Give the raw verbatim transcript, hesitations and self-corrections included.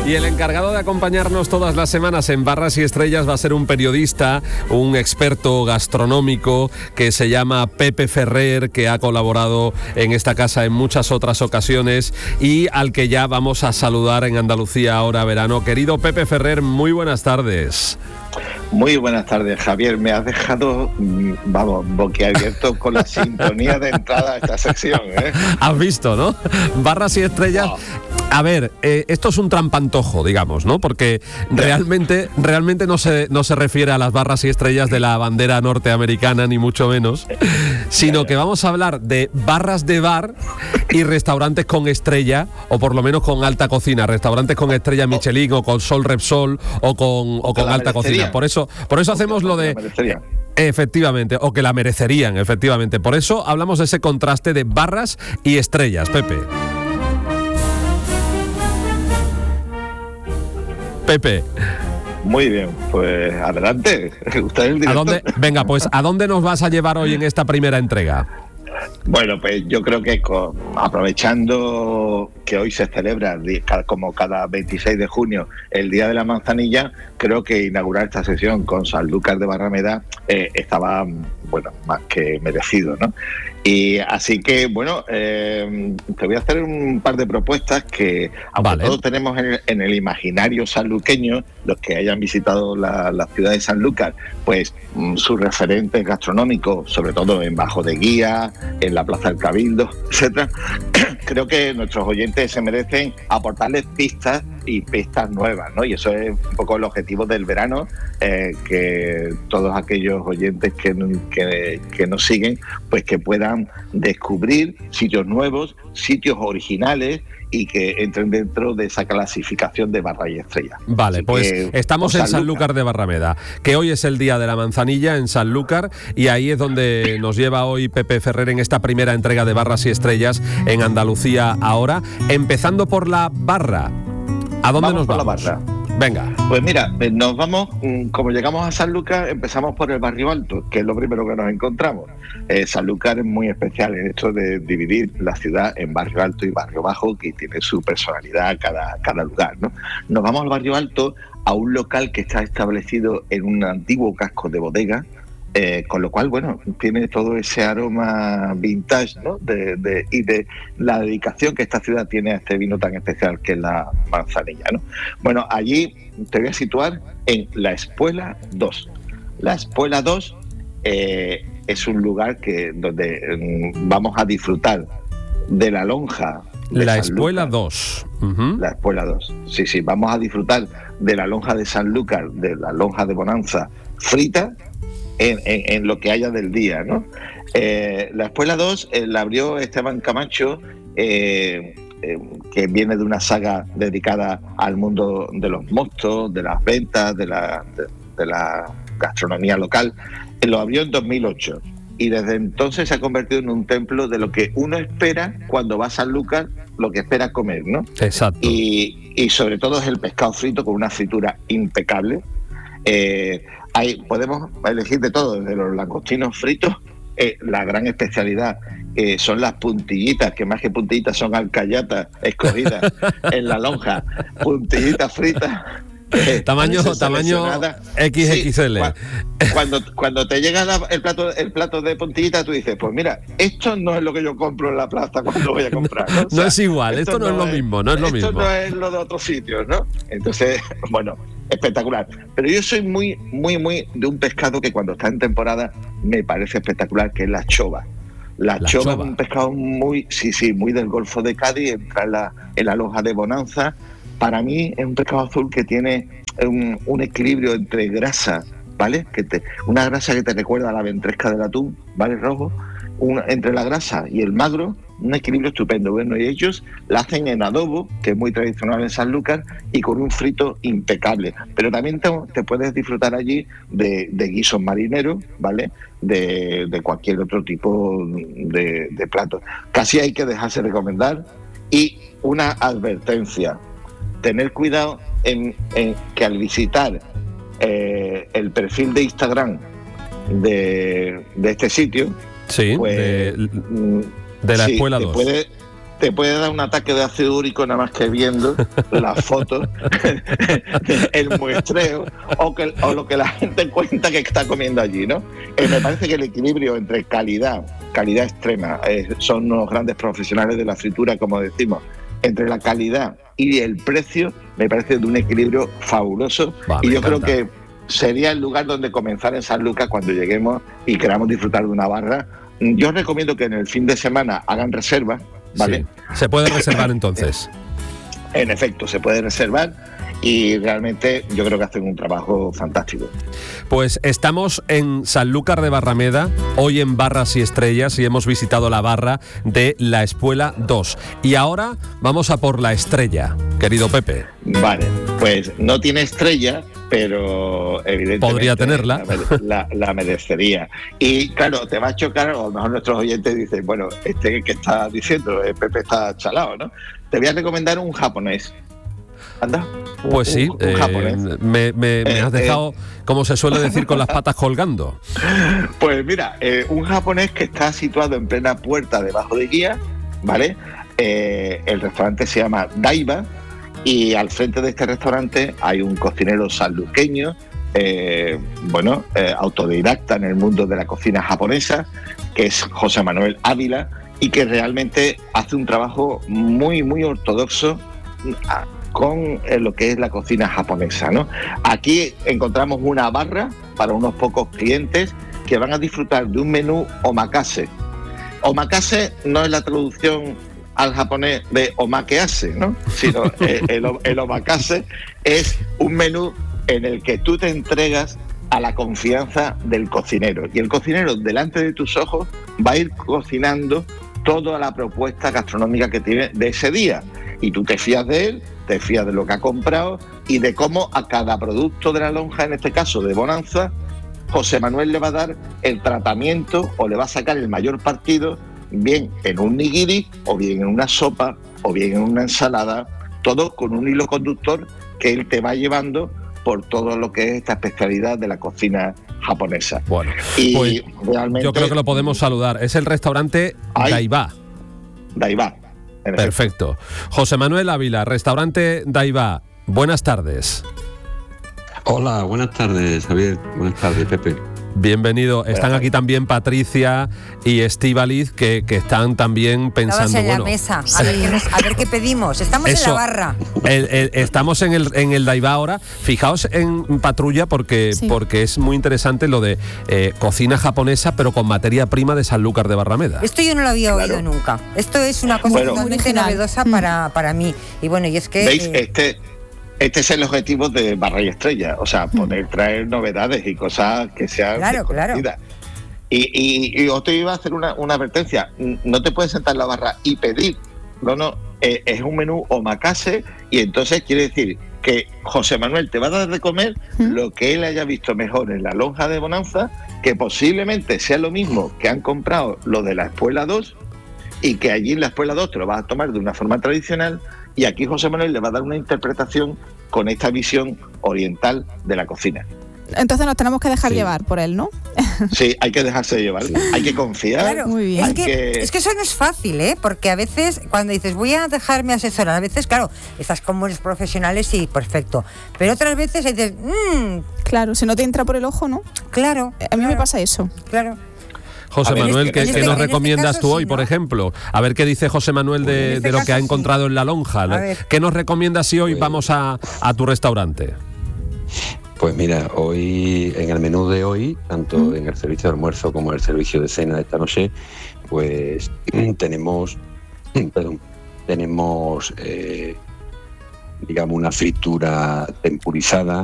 Y el encargado de acompañarnos todas las semanas en Barras y Estrellas va a ser un periodista, un experto gastronómico que se llama Pepe Ferrer, que ha colaborado en esta casa en muchas otras ocasiones y al que ya vamos a saludar en Andalucía ahora verano. Querido Pepe Ferrer, muy buenas tardes. Muy buenas tardes, Javier. Me has dejado, vamos, boquiabierto con la sintonía de entrada a esta sección, ¿eh? Has visto, ¿no? Barras y Estrellas. Wow. A ver, eh, esto es un trampantojo, digamos, ¿no? Porque realmente, realmente no se, no se refiere a las barras y estrellas de la bandera norteamericana, ni mucho menos, sino que vamos a hablar de barras de bar y restaurantes con estrella, o por lo menos con alta cocina, restaurantes con estrella Michelin o con Sol Repsol o con, o con alta cocina. Por eso, por eso hacemos lo de... Efectivamente, o que la merecerían, efectivamente. Por eso hablamos de ese contraste de barras y estrellas, Pepe. Pepe. Muy bien, pues adelante. ¿Usted es el director? ¿A dónde? Venga, pues ¿a dónde nos vas a llevar hoy en esta primera entrega? Bueno, pues yo creo que con, aprovechando que hoy se celebra como cada veintiséis de junio el Día de la Manzanilla, creo que inaugurar esta sesión con Sanlúcar de Barrameda eh, estaba, bueno, más que merecido, ¿no? Y así que, bueno, eh, te voy a hacer un par de propuestas que, aunque vale. todos tenemos en el, en el imaginario sanluqueño, los que hayan visitado la, la ciudad de Sanlúcar, pues mm, sus referentes gastronómicos, sobre todo en Bajo de Guía, en la Plaza del Cabildo, etcétera. Creo que nuestros oyentes se merecen aportarles pistas y pistas nuevas, ¿no? Y eso es un poco el objetivo del verano, eh, que todos aquellos oyentes que, que, que nos siguen, pues que puedan descubrir sitios nuevos, sitios originales y que entren dentro de esa clasificación de barra y estrella. Vale, así pues que, estamos en Sanlúcar de Barrameda, que hoy es el Día de la Manzanilla en Sanlúcar y ahí es donde nos lleva hoy Pepe Ferrer en esta primera entrega de Barras y Estrellas en Andalucía ahora, empezando por la barra. ¿A dónde vamos nos vamos? La barra. Venga. Pues mira, nos vamos, como llegamos a Sanlúcar, empezamos por el Barrio Alto, que es lo primero que nos encontramos. Eh, Sanlúcar es muy especial en esto de dividir la ciudad en Barrio Alto y Barrio Bajo, que tiene su personalidad cada, cada lugar, ¿no? Nos vamos al Barrio Alto, a un local que está establecido en un antiguo casco de bodega, Eh, con lo cual, bueno, tiene todo ese aroma vintage, ¿no? De, de, y de la dedicación que esta ciudad tiene a este vino tan especial que es la manzanilla, ¿no? Bueno, allí te voy a situar en La Espuela dos. La Espuela dos eh, es un lugar que donde eh, vamos a disfrutar de la lonja de La Espuela dos. Uh-huh. La Espuela dos. Sí, sí, vamos a disfrutar de la lonja de Sanlúcar, de la lonja de Bonanza frita, En, en, en lo que haya del día, ¿no? Eh, la Espuela dos eh, la abrió Esteban Camacho, eh, eh, que viene de una saga dedicada al mundo de los mostos, de las ventas, de la, de, de la gastronomía local. Eh, lo abrió en dos mil ocho y desde entonces se ha convertido en un templo de lo que uno espera cuando va a Sanlúcar, lo que espera comer, ¿no? Exacto. Y, y sobre todo es el pescado frito con una fritura impecable. Eh, Hay, podemos elegir de todo, desde los langostinos fritos, eh, la gran especialidad eh, son las puntillitas, que más que puntillitas son alcayatas escogidas en la lonja, puntillitas fritas. Eh, tamaño tamaño equis equis ele. Sí, cuando, cuando te llega la, el plato el plato de puntillitas, tú dices, pues mira, esto no es lo que yo compro en la plaza cuando voy a comprar. No, no, o sea, no es igual, esto, esto no, no es lo mismo, no es lo esto mismo. Esto no es lo de otros sitios, ¿no? Entonces, bueno, espectacular. Pero yo soy muy, muy, muy de un pescado que cuando está en temporada me parece espectacular, que es la chova. La, la chova, chova es un pescado muy, sí, sí, muy del Golfo de Cádiz, entra en la, en la lonja de Bonanza. Para mí es un pescado azul que tiene un, un equilibrio entre grasa, ¿vale? Que te, una grasa que te recuerda a la ventresca del atún, ¿vale? Rojo. Una, entre la grasa y el magro, un equilibrio estupendo. Bueno, y ellos la hacen en adobo, que es muy tradicional en Sanlúcar, y con un frito impecable. Pero también te, te puedes disfrutar allí de, de guisos marineros, ¿vale? De, de cualquier otro tipo de, de plato. Casi hay que dejarse recomendar. Y una advertencia: tener cuidado en, en que al visitar eh, el perfil de Instagram de, de este sitio, sí, pues, de, de la sí, Espuela dos. Puede, te puede dar un ataque de ácido úrico nada más que viendo las fotos, el muestreo o, que, o lo que la gente cuenta que está comiendo allí, ¿no? Eh, me parece que el equilibrio entre calidad, calidad extrema, eh, son unos grandes profesionales de la fritura, como decimos, entre la calidad y el precio, me parece de un equilibrio fabuloso. Va, y yo encanta. creo que sería el lugar donde comenzar en Sanlúcar cuando lleguemos y queramos disfrutar de una barra. Yo recomiendo que en el fin de semana hagan reservas, ¿vale? Sí. Se puede reservar entonces. En efecto, se puede reservar y realmente yo creo que hacen un trabajo fantástico. Pues estamos en Sanlúcar de Barrameda, hoy en Barras y Estrellas, y hemos visitado la barra de La Espuela dos. Y ahora vamos a por la estrella, querido Pepe. Vale, pues no tiene estrella, pero evidentemente podría tenerla. La, la, la merecería. Y claro, te va a chocar, o a lo mejor nuestros oyentes dicen, bueno, este que está diciendo, eh, Pepe está chalado, ¿no? Te voy a recomendar un japonés. Anda. Pues sí, un, un eh, japonés. me, me, me Eh, has dejado, eh. como se suele decir, con las patas colgando. Pues mira, eh, un japonés que está situado en plena puerta debajo de guía, ¿vale? Eh, el restaurante se llama Daiba y al frente de este restaurante hay un cocinero sanluqueño, eh, bueno, eh, autodidacta en el mundo de la cocina japonesa, que es José Manuel Ávila, y que realmente hace un trabajo muy, muy ortodoxo con lo que es la cocina japonesa, ¿no? Aquí encontramos una barra para unos pocos clientes que van a disfrutar de un menú omakase. Omakase no es la traducción al japonés de omakease, ¿no? Sino el, el, el omakase es un menú en el que tú te entregas a la confianza del cocinero. Y el cocinero, delante de tus ojos, va a ir cocinando toda la propuesta gastronómica que tiene de ese día. Y tú te fías de él, te fías de lo que ha comprado y de cómo a cada producto de la lonja, en este caso de Bonanza, José Manuel le va a dar el tratamiento o le va a sacar el mayor partido, bien en un nigiri, o bien en una sopa, o bien en una ensalada, todo con un hilo conductor que él te va llevando por todo lo que es esta especialidad de la cocina japonesa. Bueno, y pues realmente, yo creo que lo podemos saludar. Es el restaurante Daiba. Daiba. Perfecto. José Manuel Ávila, restaurante Daiba. Buenas tardes. Hola, buenas tardes, Javier. Buenas tardes, Pepe. Bienvenido. Están aquí también Patricia y Estíbaliz, que, que están también pensando... Estamos en la bueno, mesa, a ver, qué nos- a ver qué pedimos. Estamos Eso, en la barra. el- el- estamos en el, en el Daiba ahora. Fijaos en Patrulla porque, Sí. porque es muy interesante lo de eh, cocina japonesa, pero con materia prima de Sanlúcar de Barrameda. Esto yo no lo había Claro. oído nunca. Esto es una cosa Bueno. totalmente Original. novedosa Mm. para, para mí. Y bueno, y es que... ¿Veis? eh, Este, este es el objetivo de Barra y Estrella, o sea, poder traer novedades y cosas que sean Claro, claro. desconocidas. Y, y, y os te iba a hacer una, una advertencia, no te puedes sentar en la barra y pedir, no, no, eh, es un menú omakase y entonces quiere decir que José Manuel te va a dar de comer ¿Mm? lo que él haya visto mejor en la lonja de Bonanza, que posiblemente sea lo mismo que han comprado lo de la Espuela dos y que allí en la Espuela dos te lo vas a tomar de una forma tradicional y aquí José Manuel le va a dar una interpretación con esta visión oriental de la cocina. Entonces nos tenemos que dejar Sí. llevar por él, ¿no? Sí, hay que dejarse llevar, hay que confiar. Claro, Muy bien. Es Hay que, que- es que eso no es fácil, ¿eh? Porque a veces cuando dices voy a dejarme asesorar, a veces, claro, estás con buenos profesionales y perfecto. Pero otras veces dices, mmm, Claro, si no te entra por el ojo, ¿no? claro. A mí me claro, pasa eso. Claro. José A ver, Manuel, en ¿qué, este- qué nos en este recomiendas caso tú sí, hoy, por ¿no? ejemplo? A ver qué dice José Manuel de, En este de lo que caso ha sí. encontrado en la lonja. A ver. ¿Qué nos recomiendas si hoy vamos a, a tu restaurante? Pues mira, hoy en el menú de hoy, tanto Mm. en el servicio de almuerzo como en el servicio de cena de esta noche, pues tenemos, perdón, tenemos, eh, digamos, una fritura tempurizada